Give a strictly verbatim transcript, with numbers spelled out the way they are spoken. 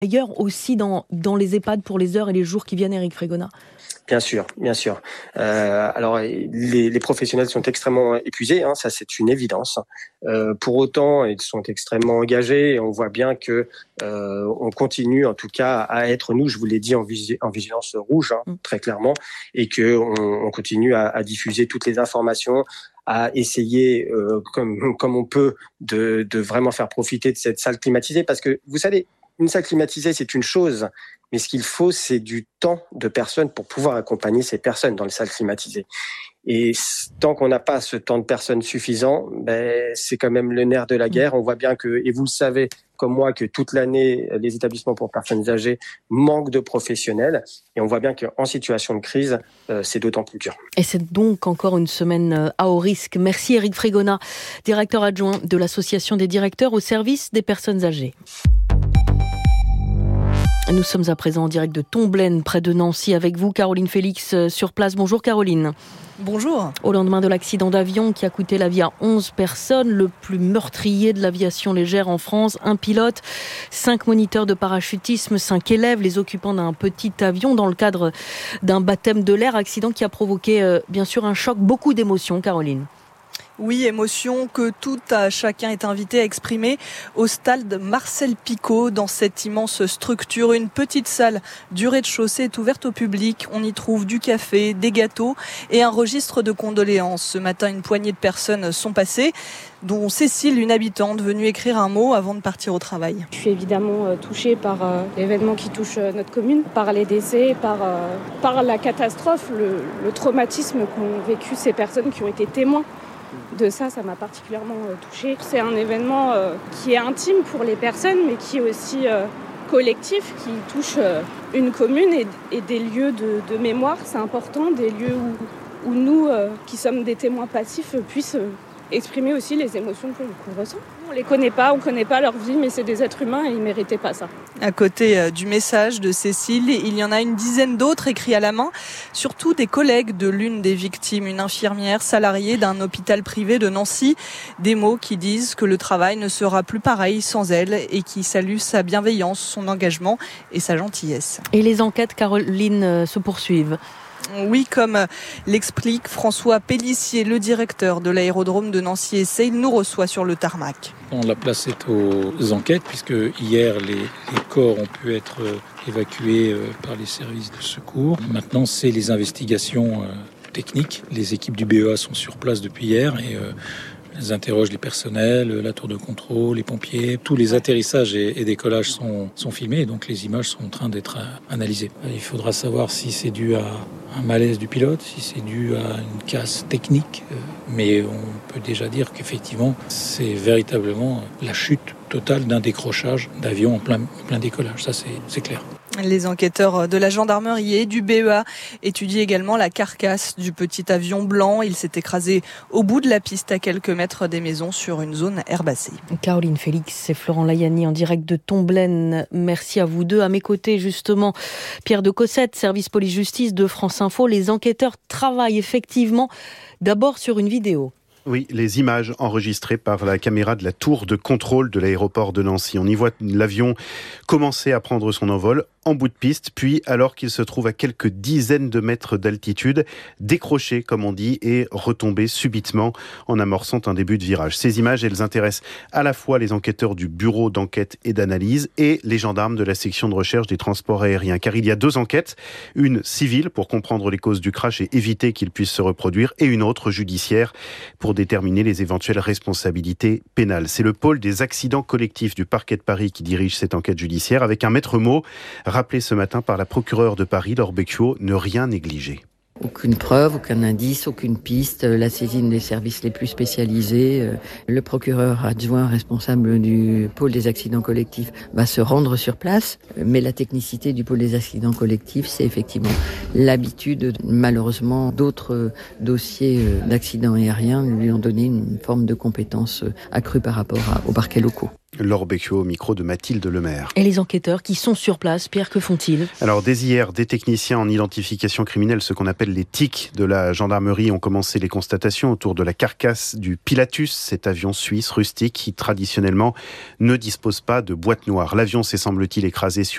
Ailleurs aussi dans, dans les EHPAD pour les heures et les jours qui viennent, Éric Frégona? Bien sûr, bien sûr. Euh, alors, les, les professionnels sont extrêmement épuisés, hein, ça c'est une évidence. Euh, pour autant, ils sont extrêmement engagés et on voit bien que euh, on continue, en tout cas, à être, nous, je vous l'ai dit, en, vigi- en vigilance rouge, hein, très clairement, et que on, on continue à, à diffuser toutes les informations, à essayer, euh, comme comme on peut, de, de vraiment faire profiter de cette salle climatisée, parce que vous savez, une salle climatisée, c'est une chose. Mais ce qu'il faut, c'est du temps de personnes pour pouvoir accompagner ces personnes dans les salles climatisées. Et tant qu'on n'a pas ce temps de personnes suffisant, ben, c'est quand même le nerf de la guerre. On voit bien que, et vous le savez comme moi, que toute l'année, les établissements pour personnes âgées manquent de professionnels. Et on voit bien qu'en situation de crise, euh, c'est d'autant plus dur. Et c'est donc encore une semaine à haut risque. Merci Éric Frégona, directeur adjoint de l'Association des directeurs au service des personnes âgées. Nous sommes à présent en direct de Tomblaine, près de Nancy, avec vous, Caroline Félix, sur place. Bonjour Caroline. Bonjour. Au lendemain de l'accident d'avion qui a coûté la vie à onze personnes, le plus meurtrier de l'aviation légère en France, un pilote, cinq moniteurs de parachutisme, cinq élèves, les occupants d'un petit avion dans le cadre d'un baptême de l'air, accident qui a provoqué euh, bien sûr un choc, beaucoup d'émotions, Caroline. Oui, émotion que tout à chacun est invité à exprimer au stade Marcel Picot. Dans cette immense structure, une petite salle du rez-de-chaussée est ouverte au public. On y trouve du café, des gâteaux et un registre de condoléances. Ce matin, une poignée de personnes sont passées, dont Cécile, une habitante, venue écrire un mot avant de partir au travail. Je suis évidemment touchée par euh, l'événement qui touche euh, notre commune, par les décès, par, euh, par la catastrophe, le, le traumatisme qu'ont vécu ces personnes qui ont été témoins de ça. Ça m'a particulièrement euh, touchée. C'est un événement euh, qui est intime pour les personnes, mais qui est aussi euh, collectif, qui touche euh, une commune et, et des lieux de, de mémoire. C'est important, des lieux où, où nous, euh, qui sommes des témoins passifs, puissent euh, exprimer aussi les émotions qu'on, qu'on ressent. On les connaît pas, on connaît pas leur vie, mais c'est des êtres humains et ils méritaient pas ça. À côté du message de Cécile, il y en a une dizaine d'autres écrits à la main, surtout des collègues de l'une des victimes, une infirmière salariée d'un hôpital privé de Nancy. Des mots qui disent que le travail ne sera plus pareil sans elle et qui saluent sa bienveillance, son engagement et sa gentillesse. Et les enquêtes, Caroline, se poursuivent. Oui, comme l'explique François Pellissier, le directeur de l'aérodrome de Nancy-Essay, il nous reçoit sur le tarmac. La place est aux enquêtes, puisque hier, les, les corps ont pu être évacués par les services de secours. Maintenant, c'est les investigations techniques. Les équipes du B E A sont sur place depuis hier et euh, elles interrogent les personnels, la tour de contrôle, les pompiers. Tous les atterrissages et, et décollages sont, sont filmés, donc les images sont en train d'être analysées. Il faudra savoir si c'est dû à un malaise du pilote, si c'est dû à une casse technique, mais on peut déjà dire qu'effectivement, c'est véritablement la chute totale d'un décrochage d'avion en plein, en plein décollage. Ça, c'est, c'est clair. Les enquêteurs de la gendarmerie et du B E A étudient également la carcasse du petit avion blanc. Il s'est écrasé au bout de la piste à quelques mètres des maisons sur une zone herbacée. Caroline Félix et Florent Layani en direct de Tomblaine. Merci à vous deux. À mes côtés, justement, Pierre de Cossette, service police-justice de France Info. Les enquêteurs travaillent effectivement d'abord sur une vidéo. Oui, les images enregistrées par la caméra de la tour de contrôle de l'aéroport de Nancy. On y voit l'avion commencer à prendre son envol en bout de piste, puis alors qu'il se trouve à quelques dizaines de mètres d'altitude, décrocher, comme on dit, et retomber subitement en amorçant un début de virage. Ces images, elles intéressent à la fois les enquêteurs du bureau d'enquête et d'analyse et les gendarmes de la section de recherche des transports aériens. Car il y a deux enquêtes, une civile pour comprendre les causes du crash et éviter qu'il puisse se reproduire, et une autre judiciaire pour déterminer les éventuelles responsabilités pénales. C'est le pôle des accidents collectifs du parquet de Paris qui dirige cette enquête judiciaire avec un maître mot rappelé ce matin par la procureure de Paris, Laure Becchio, ne rien négliger. Aucune preuve, aucun indice, aucune piste, la saisine des services les plus spécialisés. Le procureur adjoint responsable du pôle des accidents collectifs va se rendre sur place, mais la technicité du pôle des accidents collectifs, c'est effectivement l'habitude. Malheureusement, d'autres dossiers d'accidents aériens lui ont donné une forme de compétence accrue par rapport aux parquets locaux. Laure Becchio au micro de Mathilde Lemaire. Et les enquêteurs qui sont sur place, Pierre, que font-ils ? Alors dès hier, des techniciens en identification criminelle, ce qu'on appelle les T I C de la gendarmerie, ont commencé les constatations autour de la carcasse du Pilatus, cet avion suisse rustique qui traditionnellement ne dispose pas de boîte noire. L'avion s'est semble-t-il écrasé sur